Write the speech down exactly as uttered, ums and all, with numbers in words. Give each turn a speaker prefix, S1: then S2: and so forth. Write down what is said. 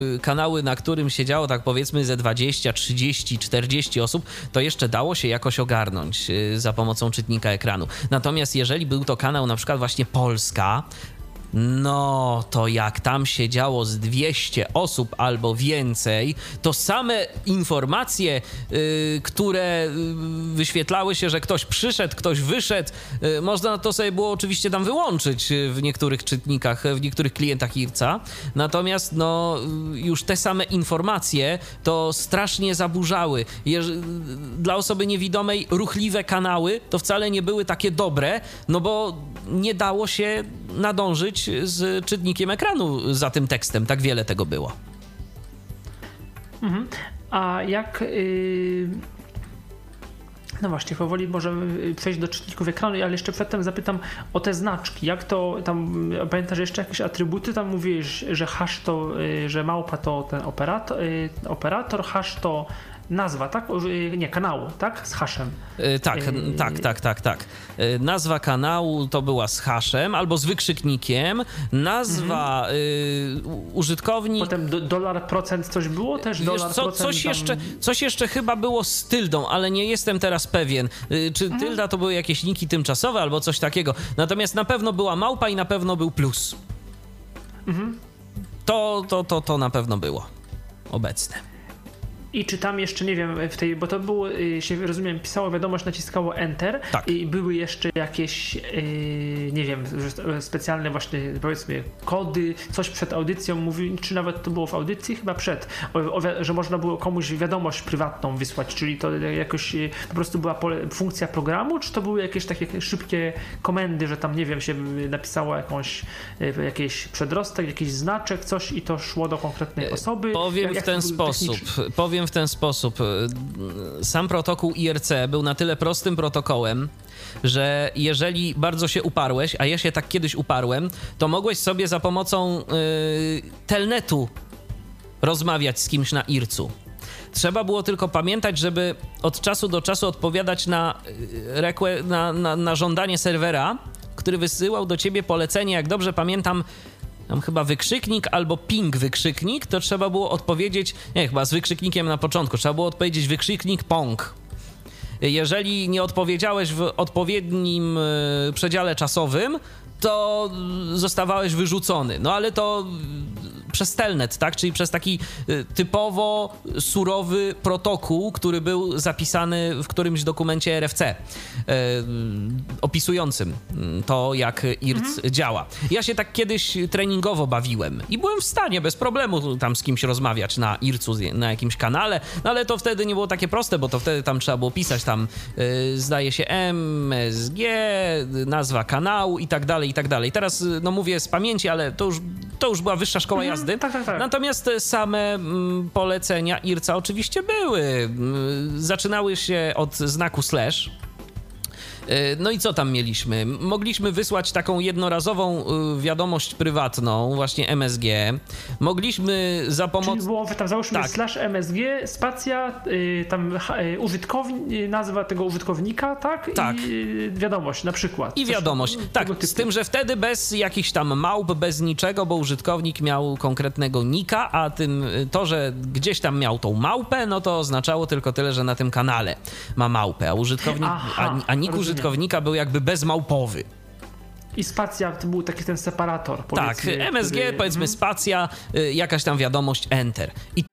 S1: kanały, na którym siedziało tak powiedzmy ze dwadzieścia, trzydzieści, czterdzieści osób, to jeszcze dało się jakoś ogarnąć za pomocą czytnika ekranu. Natomiast jeżeli był to kanał na przykład właśnie Polska, no to jak tam siedziało z dwieście osób albo więcej, to same informacje, yy, które wyświetlały się, że ktoś przyszedł, ktoś wyszedł, yy, można to sobie było oczywiście tam wyłączyć w niektórych czytnikach, w niektórych klientach I R C A, natomiast no już te same informacje to strasznie zaburzały. Jeż- dla osoby niewidomej ruchliwe kanały to wcale nie były takie dobre, no bo nie dało się nadążyć z czytnikiem ekranu za tym tekstem. Tak wiele tego było.
S2: Mhm. A jak... Yy... No właśnie, powoli możemy przejść do czytników ekranu, ale jeszcze przedtem zapytam o te znaczki. Jak to tam, pamiętasz jeszcze jakieś atrybuty? Tam mówiłeś, że hash to, że małpa to ten operator, operator hash to nazwa, tak? Nie, kanału, tak? Z hashem.
S1: Yy, tak, yy... tak, tak, tak, tak. Yy, nazwa kanału to była z hashem albo z wykrzyknikiem. Nazwa yy, użytkownik...
S2: Potem do, dolar procent coś było też? Dolar
S1: Wiesz co,
S2: procent
S1: coś,
S2: tam...
S1: jeszcze, coś jeszcze chyba było z tyldą, ale nie jestem teraz pewien. Yy, czy mhm. tylda to były jakieś niki tymczasowe albo coś takiego. Natomiast na pewno była małpa i na pewno był plus. Mhm. To, to, to, to na pewno było obecne.
S2: I czy tam jeszcze, nie wiem, w tej, bo to było, się rozumiem, pisało wiadomość, naciskało Enter
S1: tak.
S2: I były jeszcze jakieś, nie wiem, specjalne właśnie, powiedzmy, kody, coś przed audycją mówił, czy nawet to było w audycji, chyba przed, o, o, że można było komuś wiadomość prywatną wysłać, czyli to jakoś po prostu była pole, funkcja programu, czy to były jakieś takie szybkie komendy, że tam, nie wiem, się napisało jakąś, jakiś przedrostek, jakiś znaczek, coś i to szło do konkretnej osoby.
S1: Powiem
S2: jak,
S1: w ten sposób, powiem w ten sposób. Sam protokół I R C był na tyle prostym protokołem, że jeżeli bardzo się uparłeś, a ja się tak kiedyś uparłem, to mogłeś sobie za pomocą yy, telnetu rozmawiać z kimś na I R C u. Trzeba było tylko pamiętać, żeby od czasu do czasu odpowiadać na, rekwe, na, na, na żądanie serwera, który wysyłał do ciebie polecenie, jak dobrze pamiętam, tam chyba wykrzyknik albo ping wykrzyknik, to trzeba było odpowiedzieć, nie, chyba z wykrzyknikiem na początku, trzeba było odpowiedzieć wykrzyknik pong. Jeżeli nie odpowiedziałeś w odpowiednim y, przedziale czasowym, to zostawałeś wyrzucony. No ale to przez telnet, tak? Czyli przez taki typowo surowy protokół, który był zapisany w którymś dokumencie R F C e, opisującym to, jak I R C mhm. działa. Ja się tak kiedyś treningowo bawiłem i byłem w stanie bez problemu tam z kimś rozmawiać na I R C u, na jakimś kanale, no ale to wtedy nie było takie proste, bo to wtedy tam trzeba było pisać tam, e, zdaje się, M S G, nazwa kanału i tak dalej, i tak dalej. Teraz, no mówię z pamięci, ale to już, to już była wyższa szkoła jazdy.
S2: Mhm, tak, tak, tak.
S1: Natomiast same mm, polecenia I R C A oczywiście były. Zaczynały się od znaku slash. No i co tam mieliśmy? Mogliśmy wysłać taką jednorazową wiadomość prywatną, właśnie M S G. Mogliśmy za pomocą...
S2: Czyli było tam załóżmy
S1: tak.
S2: slash M S G, spacja, y, tam y, użytkownik, nazwa tego użytkownika, tak?
S1: Tak.
S2: I y, wiadomość na przykład.
S1: I wiadomość,
S2: Coś,
S1: tak. Z tym, że wtedy bez jakichś tam małp, bez niczego, bo użytkownik miał konkretnego nika, a tym to, że gdzieś tam miał tą małpę, no to oznaczało tylko tyle, że na tym kanale ma małpę, a użytkownik,
S2: Aha,
S1: a, a nik użytkownika był jakby bezmałpowy.
S2: I spacja to był taki ten separator.
S1: Tak, M S G, który... powiedzmy spacja, y, jakaś tam wiadomość, enter. I